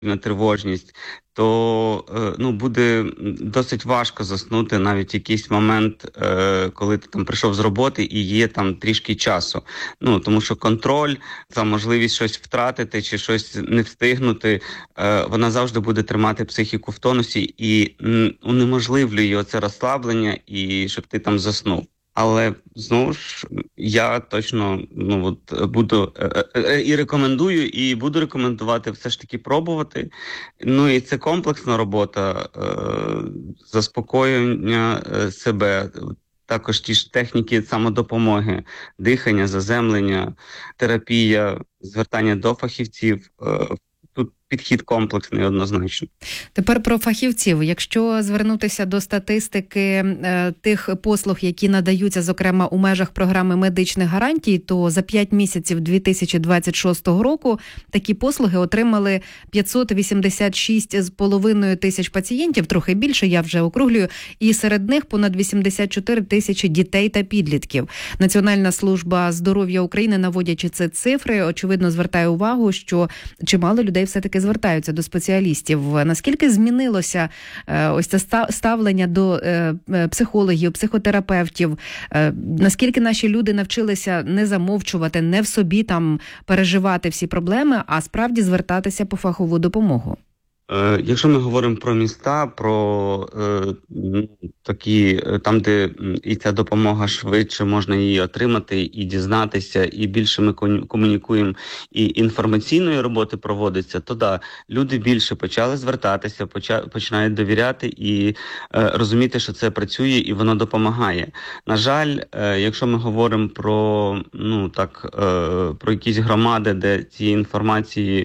на тривожність, то буде досить важко заснути навіть в якийсь момент, коли ти там прийшов з роботи і є там трішки часу. Тому що контроль, за можливість щось втратити чи щось не встигнути, вона завжди буде тримати психіку в тонусі і унеможливлює оце розслаблення і щоб ти там заснув. Але, знову ж, я точно буду і рекомендую, і буду рекомендувати все ж таки пробувати. І це комплексна робота, заспокоєння себе, також ті ж техніки самодопомоги, дихання, заземлення, терапія, звертання до фахівців. Тут підхід комплексний однозначно. Тепер про фахівців. Якщо звернутися до статистики тих послуг, які надаються, зокрема, у межах програми медичних гарантій, то за 5 місяців 2026 року такі послуги отримали 586,5 тисяч пацієнтів, трохи більше, я вже округлюю, і серед них понад 84 тисячі дітей та підлітків. Національна служба здоров'я України, наводячи ці цифри, очевидно звертає увагу, що чимало людей все-таки звертаються до спеціалістів. Наскільки змінилося ось це ставлення до психологів, психотерапевтів? Наскільки наші люди навчилися не замовчувати, не в собі там переживати всі проблеми, а справді звертатися по фахову допомогу? Якщо ми говоримо про міста, про такі, там, де і ця допомога швидше можна її отримати і дізнатися, і більше ми комунікуємо, і інформаційної роботи проводиться, то да, люди більше почали звертатися, починають довіряти і розуміти, що це працює і воно допомагає. На жаль, якщо ми говоримо про, про якісь громади, де цієї інформації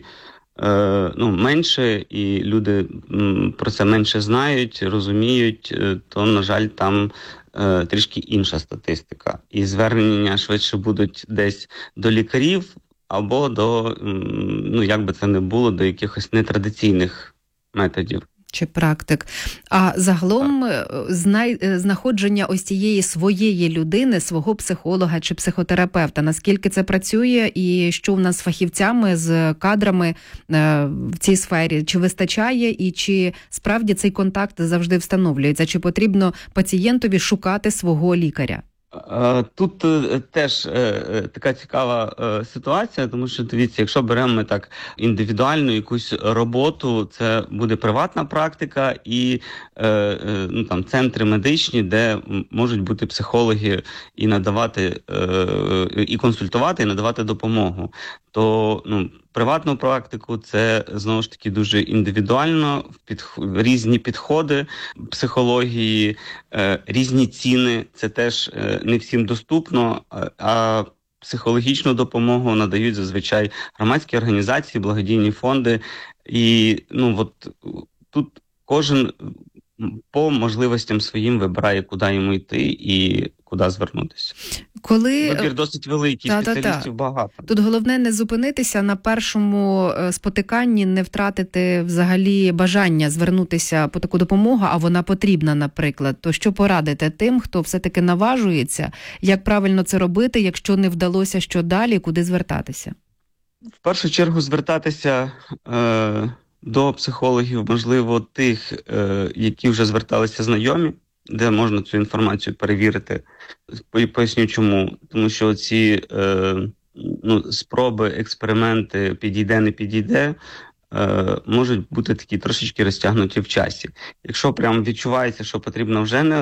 менше, і люди про це менше знають, розуміють, то, на жаль, там трішки інша статистика. І звернення швидше будуть десь до лікарів або до, як би це не було, до якихось нетрадиційних методів. Чи практик. А загалом знаходження ось цієї своєї людини, свого психолога чи психотерапевта, наскільки це працює і що в нас з фахівцями, з кадрами в цій сфері, чи вистачає і чи справді цей контакт завжди встановлюється, чи потрібно пацієнтові шукати свого лікаря? Тут теж така цікава ситуація, тому що, дивіться, якщо беремо ми так індивідуальну якусь роботу, це буде приватна практика і там центри медичні, де можуть бути психологи і надавати, і консультувати, і надавати допомогу. То приватну практику це, знову ж таки, дуже індивідуально, різні підходи психології, різні ціни, це теж не всім доступно, а психологічну допомогу надають зазвичай громадські організації, благодійні фонди, і тут кожен по можливостям своїм вибирає, куди йому йти і куди звернутися. Вибір досить великий, спеціалістів багато. Тут головне не зупинитися на першому спотиканні, не втратити взагалі бажання звернутися по таку допомогу, а вона потрібна, наприклад. То що порадите тим, хто все-таки наважується, як правильно це робити, якщо не вдалося, що далі, куди звертатися? В першу чергу звертатися до психологів, можливо, тих, які вже зверталися знайомі, де можна цю інформацію перевірити. Поясню чому. Тому що ці спроби, експерименти підійде, не підійде, можуть бути такі трошечки розтягнуті в часі. Якщо прямо відчувається, що потрібна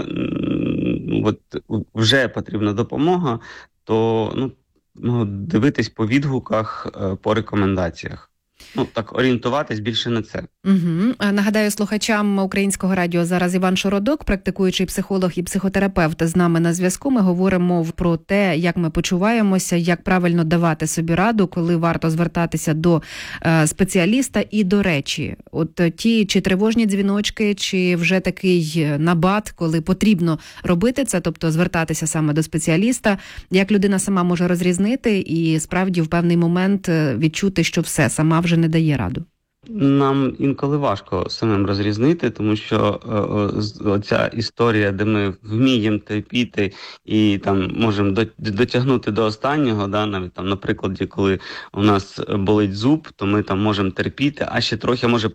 вже потрібна допомога, то дивитись по відгуках, по рекомендаціях. Орієнтуватись більше на це. Нагадаю слухачам Українського радіо, зараз Іван Шородок, практикуючий психолог і психотерапевт, з нами на зв'язку. Ми говоримо про те, як ми почуваємося, як правильно давати собі раду, коли варто звертатися до спеціаліста. І, до речі, от ті чи тривожні дзвіночки, чи вже такий набат, коли потрібно робити це, тобто звертатися саме до спеціаліста, як людина сама може розрізнити і справді в певний момент відчути, що все, сама вже не дає раду? Нам інколи важко самим розрізнити, тому що оця історія, де ми вміємо терпіти і там можемо дотягнути до останнього, да, навіть там, на прикладі, коли у нас болить зуб, то ми там можемо терпіти, а ще трохи може